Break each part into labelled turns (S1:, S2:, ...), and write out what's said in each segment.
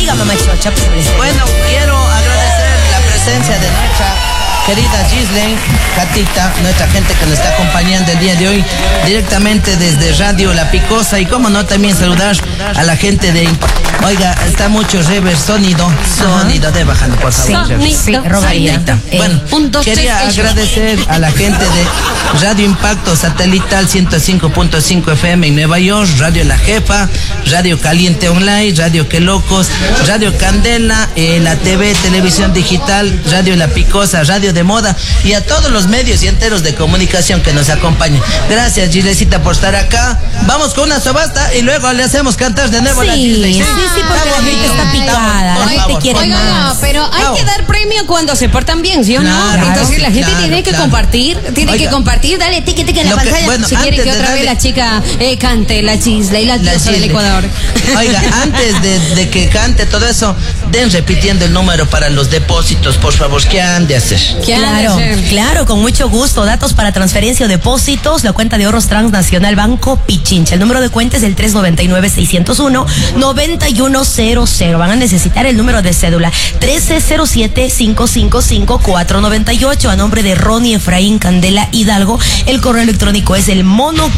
S1: Diga, mamá Chocha.
S2: Bueno, quiero agradecer la presencia de nuestra querida Gisley, Catita, nuestra gente que nos está acompañando el día de hoy directamente desde Radio La Picosa, y como no, también saludar a la gente de... Oiga, está mucho reverb, sonido de bajando, por favor.
S1: Sí, rogadita.
S2: Bueno, quería agradecer a la gente de Radio Impacto Satelital 105.5 FM en Nueva York, Radio La Jefa, Radio Caliente Online, Radio Que Locos, Radio Candela, la TV, Televisión Digital, Radio La Picosa, Radio de Moda, y a todos los medios y enteros de comunicación que nos acompañan. Gracias, Gilecita, por estar acá. Vamos con una subasta y luego le hacemos cantar de nuevo a la Gisley.
S1: Sí, porque la gente está picada, la gente quiere más.
S3: No, pero hay que dar premio cuando se portan bien, ¿sí o no?
S2: Claro,
S3: entonces la gente tiene que compartir, dale tique en la pantalla.
S2: Bueno,
S3: si quiere que otra vez la chica cante la Gisley, la diosa del Ecuador.
S2: Oiga, antes de que cante todo eso, den repitiendo el número para los depósitos, por favor. ¿Qué han de hacer?
S1: Claro, con mucho gusto. Datos para transferencia o depósitos, la cuenta de ahorros Transnacional Banco Pichincha. El número de cuenta es el 399-601-9100. Van a necesitar el número de cédula 1307-555-498 a nombre de Ronnie Efraín Candela Hidalgo. El correo electrónico es el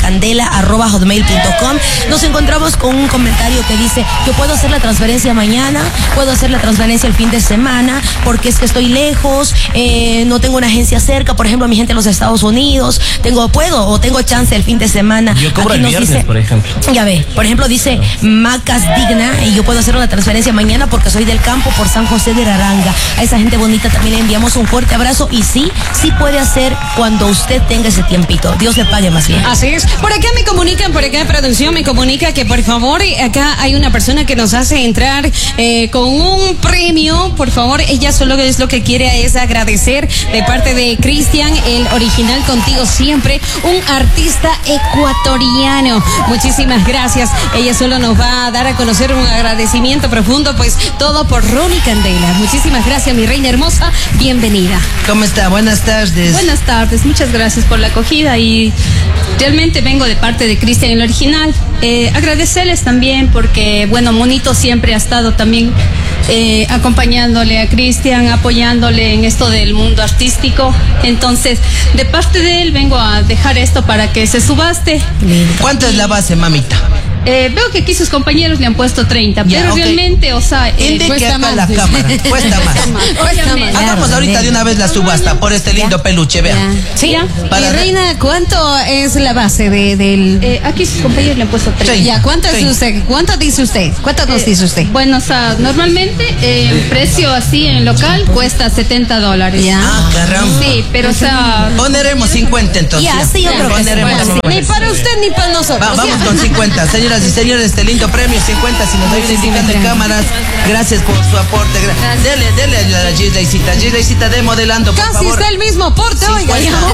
S1: monocandela@hotmail.com. Nos encontramos con un comentario que dice: yo puedo hacer la transferencia mañana, puedo hacer la transferencia el fin de semana, porque es que estoy lejos, no tengo una agencia cerca, por ejemplo, mi gente en los Estados Unidos, tengo chance el fin de semana.
S4: Yo cobro el viernes,
S1: dice,
S4: por ejemplo.
S1: Ya ve, por ejemplo, dice Macas Digna, y yo puedo hacer una transferencia mañana porque soy del campo por San José de Raranga. A esa gente bonita también le enviamos un fuerte abrazo, y sí puede hacer cuando usted tenga ese tiempito. Dios le pague más bien.
S3: Así es. Por acá me comunican, producción me comunica que por favor, acá hay una persona que nos hace entrar con un premio. Por favor, ella solo es lo que quiere es agradecer de parte de Cristian, el original Contigo Siempre, un artista ecuatoriano. Muchísimas gracias. Ella solo nos va a dar a conocer un agradecimiento profundo, pues todo por Ronnie Candela. Muchísimas gracias, mi reina hermosa. Bienvenida.
S2: ¿Cómo está? Buenas tardes.
S5: Buenas tardes, muchas gracias por la acogida, y realmente vengo de parte de Cristian, el original. Agradecerles también porque, bueno, Monito siempre ha estado también acompañándole a Cristian, apoyándole en esto del mundo artístico. Entonces, de parte de él vengo a dejar esto para que se subaste.
S2: ¿Cuánto es la base, mamita?
S5: Veo que aquí sus compañeros le han puesto 30,
S2: ya,
S5: pero realmente, o sea,
S2: cuesta más. La cámara, cuesta más. Hagamos ahorita de una vez la subasta por este lindo peluche, vean.
S3: Sí, ya. Y reina, ¿cuánto es la base del...?
S5: Aquí sus compañeros le han puesto 30.
S3: Ya, ¿cuánto es usted? ¿Cuánto dice usted? ¿Cuánto nos dice usted?
S5: Bueno, o sea, normalmente el precio así en local cuesta $70.
S3: Ya.
S2: Caramba.
S5: Sí, pero o sea...
S2: Poneremos 50 entonces.
S1: Ya, sí, yo creo que
S2: poneremos 50.
S3: Ni para usted ni para nosotros.
S2: Vamos con 50, señoras y señores, este lindo premio 50, si nos ayudan indicando en cámaras. Gracias por su aporte. Dele a la Gisleycita de modelando, por
S3: casi
S2: favor.
S3: está el mismo aporte, oiga.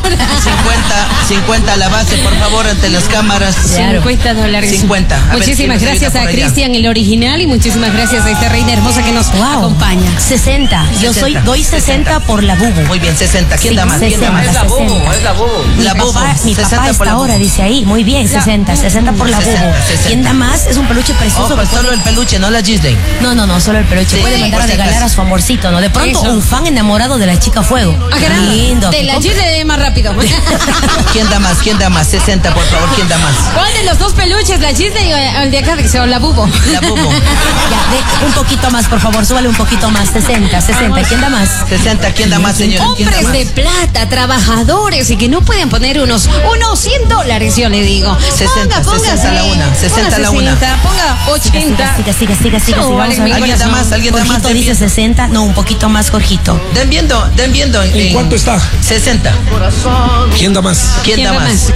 S2: 50 a la base, por favor, ante las cámaras.
S3: Claro. $50.
S2: 50.
S3: Muchísimas gracias a Cristian, el original, y muchísimas gracias a esta reina hermosa que nos acompaña.
S1: 60. Yo doy 60 por la Bubu.
S2: Muy bien, 60. ¿Quién da más?
S4: Es la Bubu.
S1: Mi papá está ahora, dice ahí. Muy bien, 60 por la Bubu.
S2: 60.
S1: ¿Quién da más? Es un peluche precioso.
S2: Pues solo el peluche, no la Gisley.
S1: No, solo el peluche. Puede mandar a regalar a su amorcito, ¿no? De pronto un fan enamorado de la chica fuego.
S3: Lindo. De la Gisley más rápido.
S2: ¿Quién da más? 60, por favor, ¿quién da más?
S3: ¿Cuál de los dos peluches? ¿La Gisley o el de acá? O la Bubu.
S2: La Bubu.
S1: Ya, un poquito más, por favor, súbale un poquito más. 60. ¿Quién da más?
S2: 60, ¿quién da más, señora?
S3: Hombres de plata, trabajadores, y que no pueden poner unos $100, yo le digo.
S2: 60 a la una. 60 a la una.
S3: Ponga 80.
S1: Siga.
S2: ¿Alguien da más?
S1: Jorgito dice 60. No, un poquito más, Jorgito.
S2: Den viendo.
S6: ¿En cuánto está?
S2: 60.
S6: ¿Quién da más?
S2: ¿Quién da más?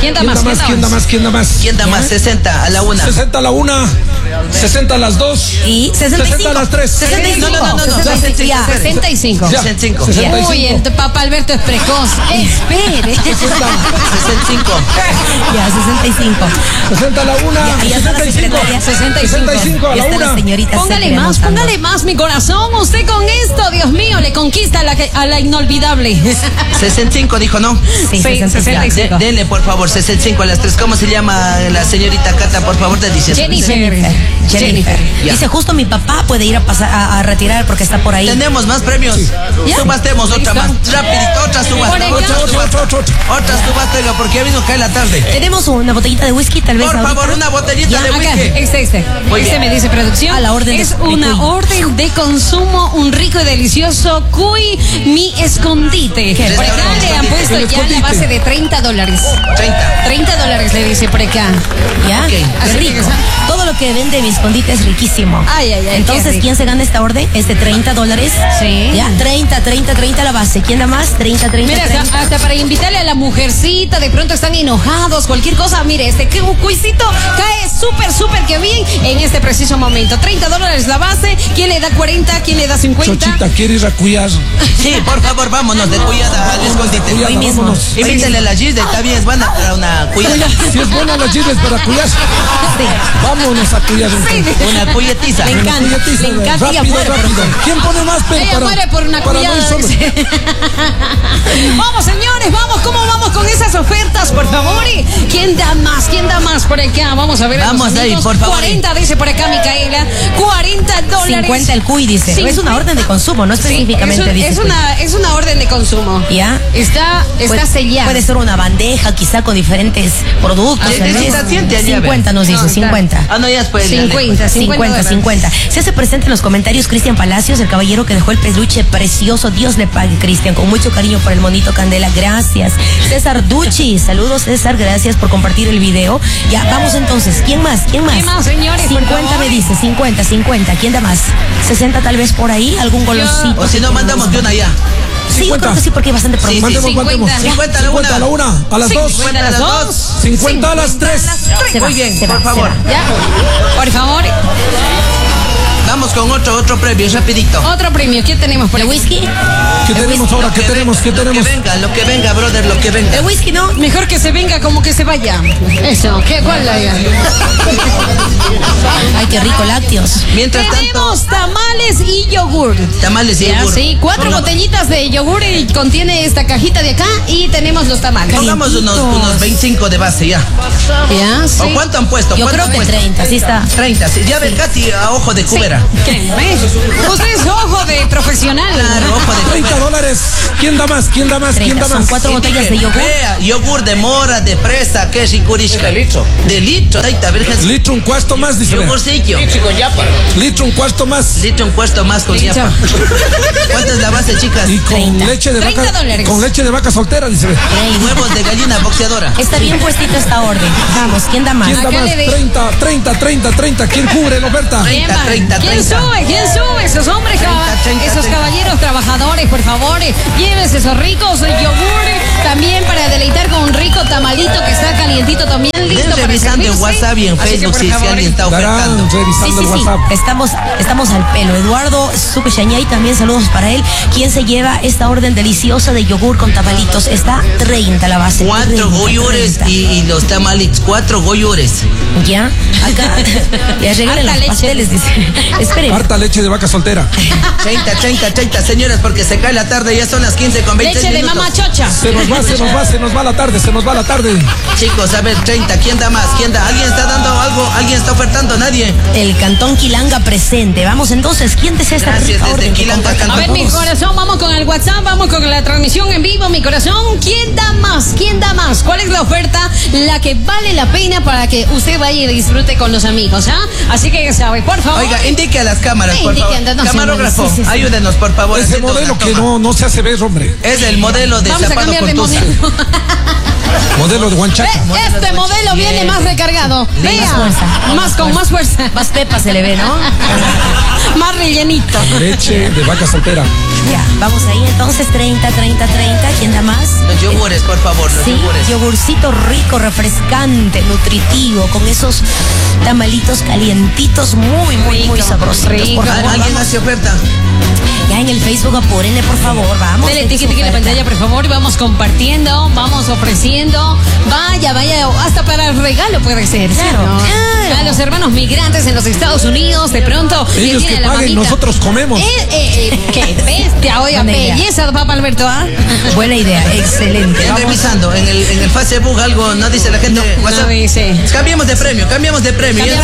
S2: 60 a la una.
S6: 60 a la una, 60 a las dos.
S1: Y 65.
S6: 60 a las tres.
S1: 65.
S2: No.
S3: 65.
S2: 65.
S3: Uy, el papá Alberto es precoz. Espere.
S2: 65.
S1: Ya, 65.
S6: 60 a la una.
S1: Ya está la
S6: 65. 65 a la una.
S3: Póngale más, mi corazón. Usted con esto, Dios mío, le conquista a la inolvidable.
S2: 65 dijo, ¿no?
S1: Sí, 65.
S2: Dele, por favor, 65 a las 3. ¿Cómo se llama la señorita Cata, por favor? Te dice
S3: Jennifer.
S1: Jennifer.
S2: Ya.
S1: Dice, justo mi papá puede ir a retirar porque está por ahí.
S2: Tenemos más premios.
S1: ¿Ya?
S2: Subastemos otra más. Rapidito, otra subasta.
S3: Por acá.
S2: Otra subasta, oiga, porque vino cae la tarde.
S1: Tenemos una botellita de whisky, tal vez.
S2: Por
S1: ahorita.
S2: favor, una botellita
S1: Ya,
S2: de
S3: Acá,
S2: whisky.
S3: Muy
S2: bien.
S3: me dice producción.
S1: A la orden
S3: es
S1: de
S3: una
S1: cuy.
S3: orden de consumo, un rico y delicioso cuy mi escondite.
S1: ¿Qué?
S3: Por acá le han puesto
S6: El
S3: ya
S6: escondite.
S3: la base de $30.
S2: 30.
S3: $30 le dice por acá.
S1: ¿Ya?
S2: Ok.
S1: Qué
S3: Así que
S1: rico.
S3: esa-
S1: Todo lo que vende mi escondite es riquísimo.
S3: Ay, ay, ay, qué
S1: Entonces,
S3: rico.
S1: ¿quién se gana esta orden? Es de $30.
S3: Sí.
S1: Ya, 30 la base. ¿Quién da más? 30.
S3: Mira, hasta para invitarle a la mujercita, de pronto están enojados, cualquier cosa. Mire, este cuisito cae súper que bien en este preciso momento. $30 la base. ¿Quién le da 40? ¿Quién le da 50?
S6: Chochita, ¿quiere ir a Cuyar?
S2: Sí, por favor, vámonos de cuyada al escondite.
S1: Hoy mismo.
S6: Vámonos.
S2: Invítele a la Gisde, está bien, es buena para una cuyada.
S6: Si es buena la chiles para Cuyar,
S1: Sí.
S6: vámonos a Cuyar. entonces.
S2: Una cuyetiza.
S1: Me encanta.
S6: Cuyetiza,
S1: Me encanta y
S6: rápido,
S1: muere por
S6: rápido. ¿Quién pone más pero
S3: Ella
S6: para,
S3: muere por una
S6: para no ir
S3: cuyada,
S6: solo?
S3: dice. Vamos, señores, vamos. ¿Cómo vamos con esas ofertas, por favor? ¿Quién da más? ¿Quién da más por acá? Vamos a ver. a los
S2: Vamos ahí,
S3: amigos.
S2: por favor.
S3: 40 dice por acá Micaela. $40.
S1: 50 el cuy, dice. Es una orden de consumo, no específicamente dice. cuy.
S3: Es una orden de consumo.
S1: ¿Ya?
S3: Está
S1: Puede-
S3: sellada.
S1: Puede ser una bandeja, quizá con diferentes productos.
S2: Ah,
S1: tal vez.
S2: está, siente allá,
S1: 50 nos dice,
S3: No, está.
S1: 50.
S2: Ah, no, ya después.
S3: 50.
S1: 50. Se hace presente en los comentarios Cristian Palacios, el caballero que dejó el peluche precioso. Dios le pague, Cristian, con mucho cariño por el monito Candela. Gracias. César Ducci, saludos, César, gracias por compartir el video. Ya, vamos entonces. ¿Quién más?
S3: ¿Quién más, señores? Por
S1: 50
S3: favor.
S1: me dice, 50. ¿Quién da más? 60 tal vez por ahí, algún golosito.
S2: O si no, mandamos de una ya.
S1: Sí, yo creo que sí, porque hay bastante producto.
S6: Mandemos,
S3: 50.
S2: 50 a la
S6: 50 a la
S2: una.
S6: 1, a las 2,
S3: 50 a las 2.
S6: 50 a las 3.
S1: Se va,
S2: Muy bien,
S1: se va,
S2: por
S1: se
S2: favor.
S1: va.
S3: Ya. Por favor,
S2: Vamos con otro premio, rapidito.
S3: otro premio. ¿Qué tenemos por
S1: ¿El
S3: aquí?
S1: whisky?
S6: ¿Qué tenemos ahora? ¿Qué tenemos? ¿Qué tenemos?
S2: Lo que venga, brother, lo que venga.
S1: El whisky, ¿no?
S3: Mejor que se venga como que se vaya. Eso. ¿Cuál la
S1: Ay, qué rico, lácteos.
S2: Mientras tanto,
S3: Tenemos tamales y yogur.
S2: tamales y
S3: Ya,
S2: yogur.
S3: sí, 4 botellitas de yogur y contiene esta cajita de acá y tenemos los tamales.
S2: Pongamos unos 25 de base ya.
S3: Ya, sí.
S2: ¿O cuánto han puesto?
S1: Yo
S2: ¿Cuánto
S1: creo
S2: han
S1: que
S2: puesto?
S1: 30, sí está.
S2: 30, sí. Ya ve, Katy, a ojo de cubera.
S3: ¿Qué? ¿Ves? Usted es ojo de profesional.
S2: Claro, ojo de cubera.
S6: $30. ¿Quién da más? ¿Quién da más? ¿Quién
S1: 30,
S6: da
S1: son
S6: más?
S1: 4 botellas de yogur.
S2: Vea, yogur de mora, de fresa, queso y curishka. De litro. De litro, ahí está, virgen.
S6: Litro un cuarto más, dice.
S2: Yogurcillo.
S6: Litro un cuarto más.
S2: Litro un puesto más con
S3: Listo.
S2: yapa. ¿Cuánto es la base, chicas?
S6: Y con
S1: 30.
S6: leche de vaca.
S3: $30.
S6: Con leche de vaca soltera, dice.
S2: Y huevos de gallina boxeadora.
S1: Está bien puestita esta orden. Vamos, ¿quién da más?
S6: ¿Quién da
S3: Acá
S6: más?
S3: le de-
S6: 30. ¿Quién cubre la oferta?
S2: 30,
S3: ¿Quién
S2: 30.
S3: sube? ¿Quién sube? Esos hombres,
S2: 30,
S3: esos
S2: 30.
S3: caballeros trabajadores, por favor, llévense esos ricos yogur también para deleitar con un rico tamalito que está calientito también listo
S2: Ven
S3: para
S2: revisando en
S3: servirse.
S2: WhatsApp y en
S3: Así que,
S2: Facebook
S3: por
S2: si
S3: favor,
S2: alguien está
S6: Darán
S2: ofertando.
S6: revisando el
S1: Sí.
S6: WhatsApp.
S1: Estamos al pelo. Eduardo Sucushañay, también saludos para él. ¿Quién se lleva esta orden deliciosa de yogur con tamalitos? Está 30 la base.
S2: 4
S1: 30,
S2: goyures
S1: 30.
S2: y los tamalitos. 4 goyures.
S1: ¿Ya? Acá. Ya regalen
S3: Harta
S1: los
S3: leche.
S1: pasteles, dice. Esperen.
S6: Harta leche de vaca soltera.
S2: 30, señores, porque se cae la tarde. Ya son las 15:20
S3: leche de
S2: minutos.
S3: mamá chocha.
S6: Se nos va la tarde.
S2: Chicos, a ver, 30. ¿Quién da más? ¿Quién da? ¿Alguien está dando algo? ¿Alguien está ofertando? ¿Nadie?
S1: El Cantón Quilanga presente. Vamos entonces, ¿quién desea esta
S2: Gracias,
S1: rica
S2: desde
S1: orden que
S2: Quilanga,
S1: compartan
S3: A ver,
S1: con
S3: mi
S1: todos?
S3: corazón, vamos con el WhatsApp, vamos con la transmisión en vivo, mi corazón. ¿Quién da más? ¿Quién da más? ¿Cuál es la oferta? La que vale la pena para que usted vaya y disfrute con los amigos, ¿ah? Así que ya sabe, por favor.
S2: Oiga, indique a las cámaras, por favor.
S3: Indique, no,
S2: Camarógrafo,
S1: sí.
S2: ayúdenos, por favor.
S6: Ese
S2: haciendo
S6: modelo
S2: una
S6: que
S2: toma.
S6: no se hace ver, hombre.
S2: Es el modelo de
S3: Vamos a
S2: Zapado
S3: cambiar de
S2: Contusa.
S3: modelo.
S6: Modelo de Huanchaca.
S3: Este modelo viene más recargado. Vea,
S1: fuerza.
S3: más con más fuerza.
S1: Más pepa se le ve, ¿no?
S3: Más rellenito.
S6: Leche de vaca soltera.
S1: Ya, vamos ahí entonces, 30. ¿Quién da más?
S2: Los yogures, por favor, los
S1: Sí,
S2: yogures.
S1: yogurcito rico, refrescante, nutritivo, con esos tamalitos calientitos muy
S3: Rico,
S1: sabrositos.
S3: rico.
S1: Por favor,
S2: ¿Alguien
S1: vamos.
S2: hace oferta?
S1: Ya en el Facebook apúrenle, por favor, vamos.
S3: Dele tiqui la pantalla, por favor, vamos compartiendo, vamos ofreciendo. Vaya, hasta para el regalo puede ser.
S1: Claro,
S3: ¿no?
S1: claro.
S3: A los hermanos migrantes en los Estados Unidos, de pronto.
S6: Ellos que paguen, nosotros comemos.
S3: Qué bestia, oiga, belleza, papá Alberto, ¿ah?
S1: Buena idea, excelente.
S2: Estoy revisando en el Facebook algo, no dice la gente.
S3: No dice.
S2: Cambiamos de premio.
S3: Cambiamos de premio y de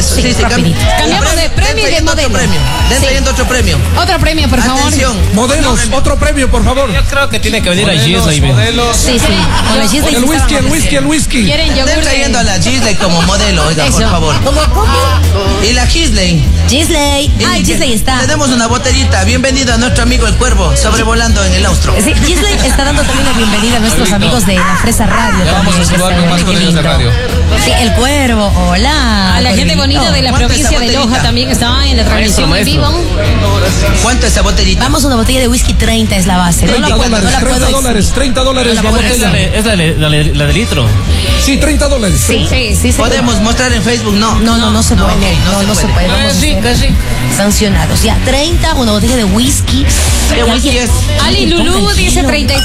S3: modelo.
S2: Dentro otro premio.
S3: Otro premio, por favor.
S2: Atención.
S6: Modelos, otro premio, por favor.
S4: Yo creo que tiene que venir a Gisley.
S6: Modelos.
S1: Sí. Con la Gisley
S6: El whisky.
S3: ¿Quieren
S2: Estén
S3: yogur?
S2: trayendo a la Gisley como modelo, oiga, por
S3: Eso.
S2: favor. Y la Gisley.
S1: Gisley. Ah, Gisley está.
S2: Tenemos una botellita. Bienvenido a nuestro amigo el Cuervo, sobrevolando en el austro.
S1: Sí, Gisley está dando también la bienvenida a nuestros amigos de la Fresa Radio.
S4: Ya vamos a
S1: también,
S4: saludar
S1: que
S4: con
S1: está
S4: más
S1: muy
S4: colegas de
S1: lindo.
S4: radio.
S1: Sí, el Cuervo, hola.
S3: A la gente bonita de la
S2: ¿Cuánto
S3: provincia
S2: esa
S3: de
S2: botellita?
S3: Loja también está en la transmisión en vivo.
S2: ¿Cuánto esa botellita?
S1: Vamos, una botella de whisky 30 es la base. No la puedo
S6: $30, $30 la botella.
S4: Es la de litro.
S6: Sí, $30.
S1: Sí, sí.
S2: ¿Podemos mostrar en Facebook? No.
S1: No se puede. No se puede. Vamos a
S4: Sí,
S1: ser
S4: casi.
S1: sancionados. Ya, 30, una botella de whisky.
S2: ¿Qué whisky es?
S3: Ali Lulú dice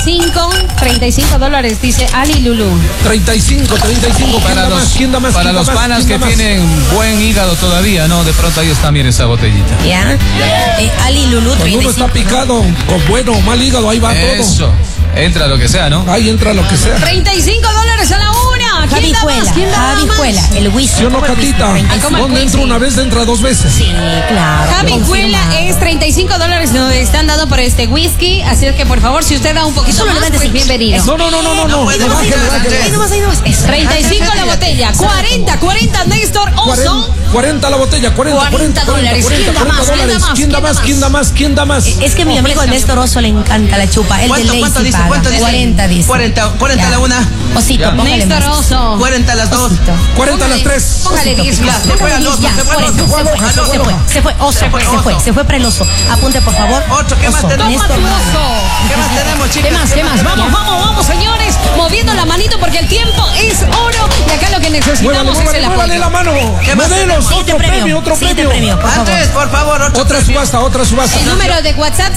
S3: $35, dice Ali Lulú.
S6: 35. ¿Quién da más?
S4: Para los panas que tienen buen hígado todavía, ¿no? De pronto ahí está bien esa botellita.
S1: Ya. Ali Lulú,
S6: Cuando uno está
S1: 35.
S6: picado, con bueno o mal hígado, ahí va todo.
S4: Eso. Entra lo que sea, ¿no?
S6: Ahí entra lo que sea.
S3: $35 a la una. ¿Quién da más? ¿Quién da
S1: Javi
S3: más?
S1: Juela, el whisky.
S6: Yo no,
S1: ¿Cómo el whisky?
S6: Catita.
S1: 35.
S6: ¿Dónde entra una vez, entra dos veces?
S1: Sí, claro.
S3: Javi Cuela
S1: confirmado.
S3: es $35 nos están dando por este whisky, así es que por favor, si usted da un poquito
S1: Solo
S3: más,
S1: levante
S3: pues
S1: ese-
S3: bienvenido.
S6: No.
S2: puede
S6: Bájale,
S2: bajar,
S6: bájale.
S1: Ahí nomás. Eso.
S3: 35 la botella, 40 Néstor Oso.
S6: 40 la botella, 40
S3: $40. ¿Quién da más?
S6: ¿Quién da más?
S1: Es que mi amigo Néstor Oso le encanta la chupa. El de
S2: ¿Cuánto
S1: Lazy
S2: dice?
S1: paga.
S2: ¿Cuánto dice?
S1: 40 dice.
S2: 40
S1: Ya.
S2: la una.
S1: Osito,
S4: Ya.
S1: póngale
S3: Néstor
S1: más.
S3: Oso.
S2: 40 las dos.
S1: Osito.
S6: 40 las 3.
S3: Póngale 10 más.
S2: Se fue al oso,
S1: Ya,
S2: se fue al
S1: 40,
S2: oso.
S1: se fue. Oso, se fue para el oso. Apunte, por favor.
S2: Otro, ¿qué más
S1: Oso.
S2: tenemos?
S3: Toma tu oso.
S2: ¿Qué más tenemos, chicas?
S3: ¿Qué más? Vamos, señores. Moviendo la manito porque el tiempo es oro. Y acá lo que necesitamos es el
S6: Muévale
S3: apoyo.
S6: la mano.
S2: ¿Qué más
S6: Modelos,
S2: tenemos?
S6: otro premio.
S1: Siguiente premio, por favor.
S2: Andrés, por favor,
S6: Otra subasta.
S3: El número de WhatsApp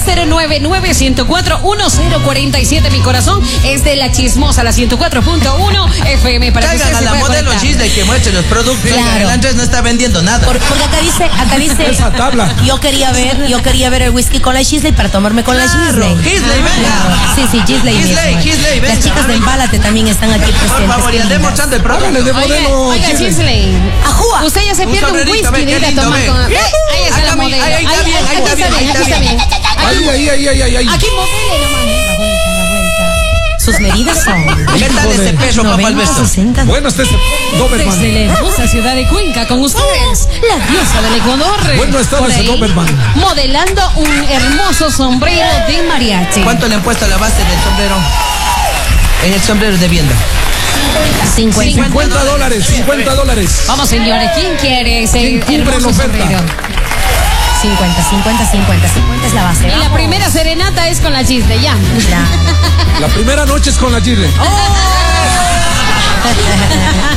S3: 099-104-1047, mi corazón, es de la chismosa, la 104.1 FM para que
S2: Traigan
S3: usted
S2: a
S3: se
S2: la
S3: pueda
S2: modelo
S3: conectar.
S2: Gisley que muestre los productos.
S1: Claro.
S2: El Andrés no está vendiendo nada.
S1: Porque acá dice
S6: Esa tabla.
S1: yo quería ver el whisky con la Gisley para tomarme con la Gisley.
S2: Gisley, venga.
S1: Claro. Sí, Gisley
S2: Gisley,
S1: mismo.
S2: Gisley, venga.
S1: Las chicas de Embálate también están aquí presentes.
S2: Por favor,
S1: qué
S2: ya
S1: lindas.
S2: demostrando el
S6: Hágale de
S2: producto.
S6: modelo.
S3: Oiga,
S6: Gisley.
S3: Gisley.
S1: Ajúa.
S3: Usted ya se
S2: Un
S3: pierde un
S2: sombrerito,
S3: whisky
S2: ve,
S3: de
S2: qué
S3: ir a
S2: lindo,
S3: tomar
S2: ve.
S3: con... Ahí está
S2: Acá
S3: la
S2: mi-
S3: modelo.
S2: ahí está bien, ahí está bien, ahí está bien.
S6: Ahí.
S3: Aquí modelo nomás.
S1: Sus medidas son
S2: ¿Qué tal ese perro, papá
S1: 90,
S2: Alberto?
S1: 60.
S6: Bueno, este es Doberman.
S3: Desde la hermosa ciudad de Cuenca, con ustedes, la diosa del Ecuador.
S6: Bueno, estaba
S3: Por
S6: ese
S3: ahí,
S6: Doberman.
S3: modelando un hermoso sombrero de mariachi.
S2: ¿Cuánto le han puesto a la base del sombrero? En el sombrero de vienda.
S1: 50.
S6: $50.
S3: Vamos, señores, ¿quién quiere ese
S6: ¿Quién cubre
S3: hermoso
S6: la oferta?
S3: sombrero?
S1: 50 es la base.
S3: Y la
S1: Vamos.
S3: primera serenata es con la Gisley, ya.
S1: Ya.
S6: La primera noche es con la Gisley.